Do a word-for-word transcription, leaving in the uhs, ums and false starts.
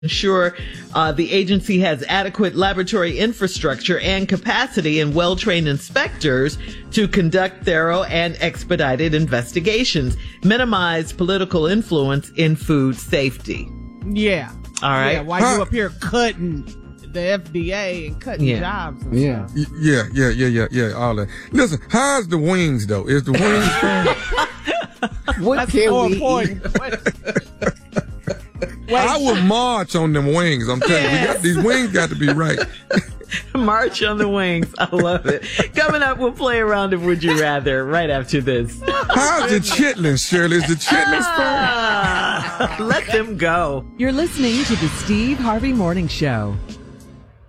ensure uh, the agency has adequate laboratory infrastructure and capacity and well-trained inspectors to conduct thorough and expedited investigations, minimize political influence in food safety. Yeah. All right. Yeah, while huh? you up here cutting the F D A and cutting yeah. jobs and yeah. stuff. Yeah, yeah, yeah, yeah, yeah, all that. Listen, how's the wings, though? Is the wings from... What That's can we eat? I will march on them wings. I'm telling yes. you, we got, these wings got to be right. March on the wings. I love it. Coming up, we'll play a round of Would You Rather right after this. How's the chitlins, Shirley? Is the chitlins ah, let them go. You're listening to the Steve Harvey Morning Show.